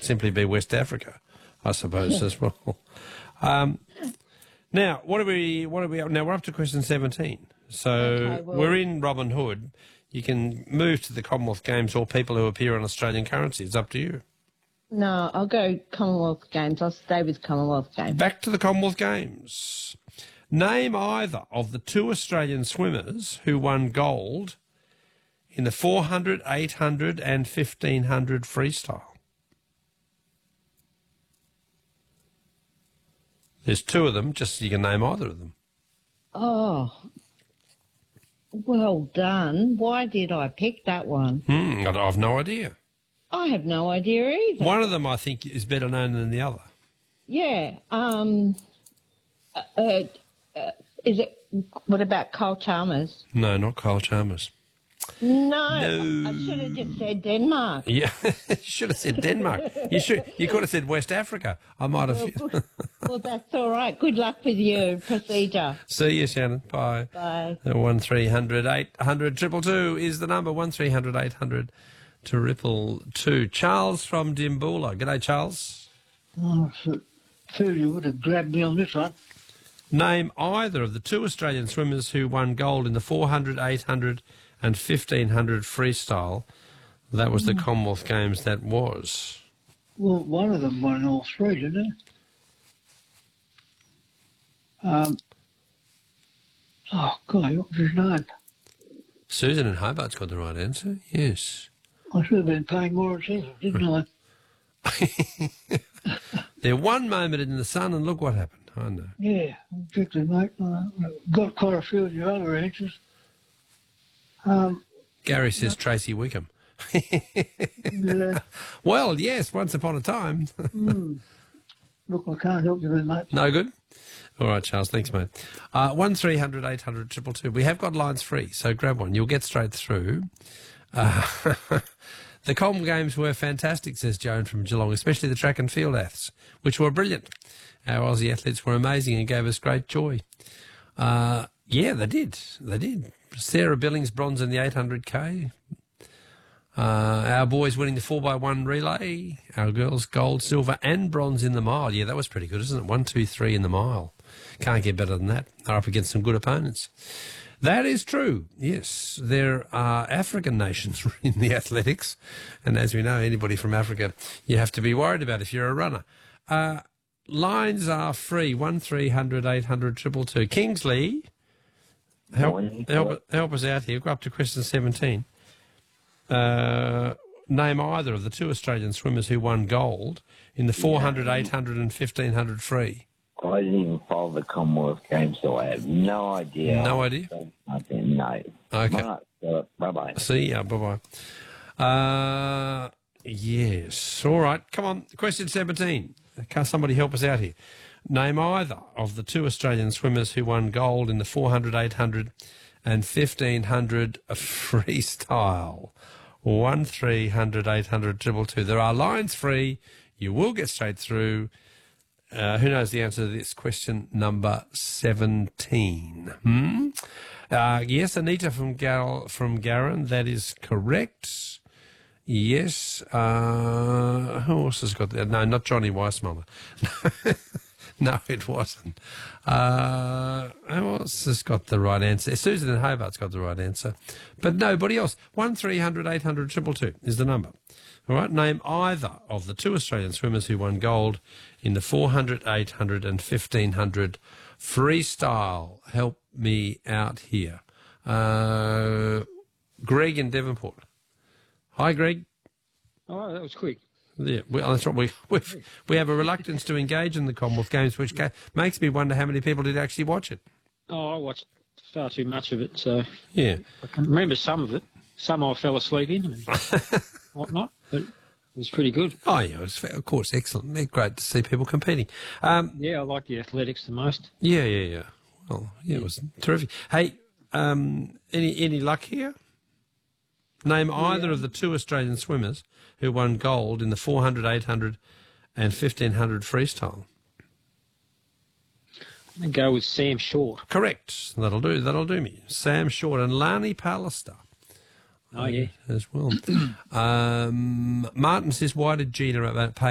simply be West Africa, I suppose, as well. Now, what are we up? Now, we're up to question 17. So Okay, well, we're in Robin Hood. You can move to the Commonwealth Games or people who appear on Australian currency. It's up to you. no, I'll go Commonwealth Games. I'll stay with Commonwealth Games. Back to the Commonwealth Games. Name either of the 2 Australian swimmers who won gold in the 400, 800 and 1500 freestyle. There's 2 of them, just so you can name either of them. Oh, well done. Why did I pick that one? I've no idea. I have no idea either. One of them, I think, is better known than the other. Yeah. Is it? What about Kyle Chalmers? No, not Kyle Chalmers. No. I should have just said Denmark. Yeah, you should have said Denmark. You could have said West Africa. I might have. Well, that's all right. Good luck with your procedure. See you, Shannon. Bye. Bye. 1300 800 222 is the number. 1300 800 222. Charles from Dimboola. G'day, Charles. Oh, Phil, you would have grabbed me on this one. Name either of the 2 Australian swimmers who won gold in the 400, 800 and 1500 freestyle. That was the Commonwealth Games, that was. Well, one of them won all 3, didn't he? Oh, God, what was his name? Susan in Hobart's got the right answer, yes. I should have been paying more attention, didn't I? There one moment in the sun and look what happened. I know. Yeah, exactly, mate. Got quite a few of your other answers. Gary says Tracy Wickham. Yeah. Well, yes, once upon a time. Look, I can't help you there, mate. No good? All right, Charles, thanks, mate. 1300 800 222. We have got lines free, so grab one. You'll get straight through. The Com Games were fantastic, says Joan from Geelong, especially the track and field athletes, which were brilliant. Our Aussie athletes were amazing and gave us great joy. Yeah, they did. They did. Sarah Billings, bronze in the 800K. Our boys winning the 4x1 relay. Our girls, gold, silver and bronze in the mile. Yeah, that was pretty good, isn't it? 1, 2, 3 in the mile. Can't get better than that. They're up against some good opponents. That is true, yes. There are African nations in the athletics, and as we know, anybody from Africa you have to be worried about if you're a runner. Lines are free, 1300 800 222. Kingsley, help us out here. Go up to question 17. Name either of the 2 Australian swimmers who won gold in the 400, 800 and 1500 free. I didn't even follow the Commonwealth Games, so I have no idea. No idea? No. Okay. Bye-bye. See ya. Bye-bye. Yes. All right. Come on. Question 17. Can somebody help us out here? Name either of the 2 Australian swimmers who won gold in the 400, 800 and 1500 freestyle. 1300 800 222. There are lines free. You will get straight through. Who knows the answer to this? Question number 17. Yes, Anita from Garran. That is correct. Yes. Who else has got that? No, not Johnny Weissmuller. No, it wasn't. Who else has got the right answer? Susan in Hobart's got the right answer. But nobody else. 1300 800 222 is the number. All right, name either of the 2 Australian swimmers who won gold in the 400, 800 and 1500 freestyle. Help me out here. Greg in Devonport. Hi, Greg. Oh, that was quick. Yeah, that's right. We have a reluctance to engage in the Commonwealth Games, which makes me wonder how many people did actually watch it. Oh, I watched far too much of it, so yeah, I can remember some of it. Some I fell asleep in and whatnot, but it was pretty good. Oh, yeah, it was, of course, excellent. They're great to see people competing. Yeah, I like the athletics the most. Yeah. Well, yeah, it was terrific. Hey, any luck here? Name either of the 2 Australian swimmers who won gold in the 400, 800 and 1500 freestyle. I'm going to go with Sam Short. Correct. That'll do me. Sam Short and Lani Pallister. Oh, yeah. As well. Martin says, why did Gina pay